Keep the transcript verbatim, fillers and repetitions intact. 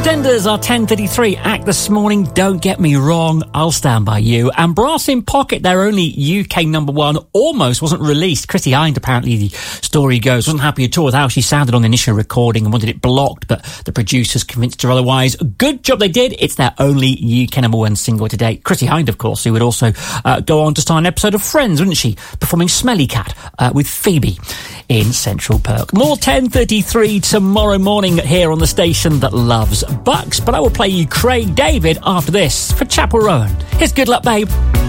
Pretenders are ten thirty-three. Act this morning, Don't Get Me Wrong, I'll Stand By You. And Brass in Pocket, their only U K number one, almost wasn't released. Chrissie Hynde, apparently, the story goes, wasn't happy at all with how she sounded on the initial recording and wanted it blocked, but the producers convinced her otherwise. Good job they did. It's their only U K number one single to date. Chrissie Hynde, of course, who would also uh, go on to star an episode of Friends, wouldn't she? Performing Smelly Cat uh, with Phoebe in Central Perk. More ten thirty-three tomorrow morning here on the station that loves Bucks, but I will play you Craig David after this for Chapel Rowan. Here's Good Luck Babe.